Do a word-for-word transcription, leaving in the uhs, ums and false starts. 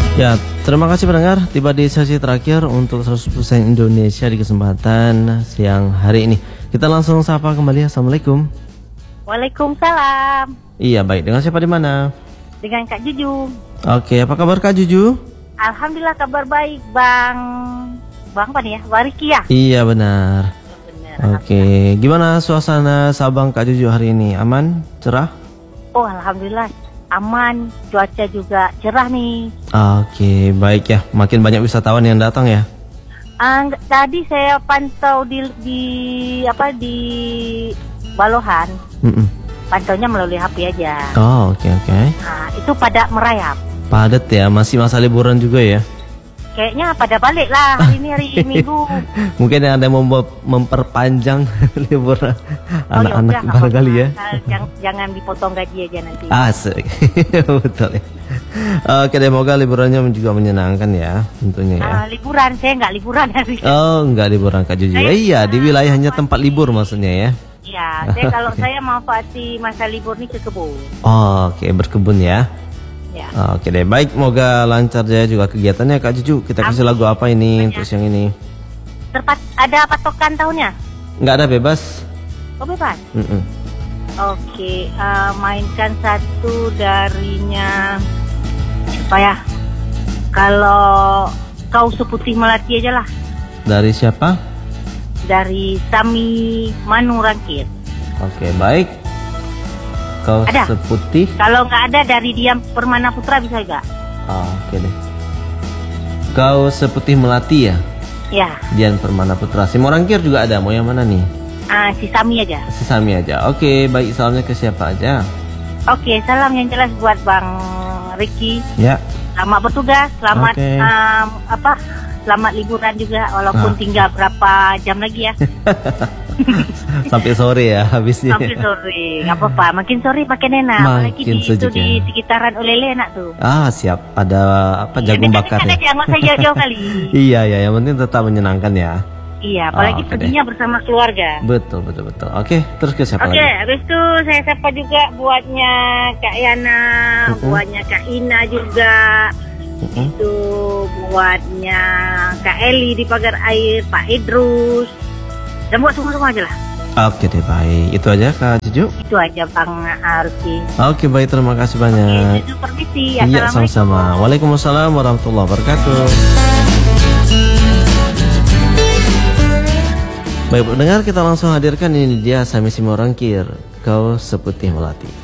Ya, terima kasih pendengar. Tiba di sesi terakhir untuk seratus persen Indonesia di kesempatan siang hari ini. Kita langsung sapa kembali. Assalamualaikum. Waalaikumsalam. Iya, baik. Dengan siapa di mana? Dengan Kak Juju. Oke, apa kabar Kak Juju? Alhamdulillah kabar baik, Bang. Bang apa nih ya? Wariki ya? Iya, benar. Benar. Oke, gimana suasana Sabang Kak Juju hari ini? Aman? Cerah? Oh, alhamdulillah. Aman, cuaca juga cerah nih. Oke, baik ya. Makin banyak wisatawan yang datang ya. Uh, tadi saya pantau di, di apa di Balohan. Mm-mm. Pantaunya melalui H P aja. Oh, oke oke. Nah, itu pada merayap. Padat ya, masih masa liburan juga ya. Kayaknya pada balik lah hari ini hari Minggu. Mungkin yang ada yang mem- memperpanjang liburan Oh, anak-anak yaudah, barangkali ya. Jangan, jangan dipotong gaji aja nanti. Asik. Betul ya. Oke deh, semoga liburannya juga menyenangkan ya tentunya ya. Uh, liburan, saya nggak liburan hari ini. Oh, enggak liburan Kak Juju. Saya- Eh, iya, di wilayahnya tempat libur maksudnya ya. Ya, saya kalau saya manfaati masa libur nih ke kebun. Oh, oke, berkebun ya. Ya. Oke deh, baik, semoga lancar ya juga kegiatannya Kak Juju. Kita kasih lagu apa ini untuk siang ini? Terpat ada patokan tahunnya? Enggak ada, bebas. Oh, bebas. Mm-mm. Oke, uh, mainkan satu darinya apa ya? Kalau kau seputih melati aja lah. Dari siapa? Dari Sami Manu Rangkit. Oke, baik. Kau Ada. seputih. Kalau nggak ada dari Diam Permana Putra bisa nggak? Oh, oke deh. Kau seputih melati ya? Ya, Dian Permana Putra. Si Morangkir juga ada. Mau yang mana nih? uh, si Sami aja. Si Sami aja. Oke, baik. Salamnya ke siapa aja? Oke, salam yang jelas buat Bang Ricky. Ya. Selamat bertugas, selamat Oke. um, apa? Selamat liburan juga, walaupun Ah. tinggal berapa jam lagi ya. Sampai sore ya habisnya. Sampai sore, nggak apa-apa. Makin sore makin enak. Apalagi Makin di, itu sejuk di ya. sekitaran Olele enak tuh. Ah, siap. Ada apa jagung Dekat-dekat bakar ya? aja, nggak usah jauh-jauh kali. Iya, ya. Yang penting tetap menyenangkan ya. Iya, apalagi Ah, oke perginya bersama keluarga. Betul, betul, betul. Oke, terus ke siapa Oke, lagi? habis itu saya sapa juga buatnya Kak Yana, Mm-mm. buatnya Kak Ina juga. Mm-mm. Itu buatnya Kak Eli di Pagar Air, Pak Idrus. Dan buat semua-semua aja lah. Oke deh, baik. Itu aja Kak Juju. Itu aja Bang Arfi. Oke, baik. Terima kasih banyak. Oke, permisi. Iya, sama-sama. Waalaikumsalam warahmatullahi wabarakatuh. Baik, pendengar, kita langsung hadirkan ini dia Sami Simorangkir, Kau Seputih Melati.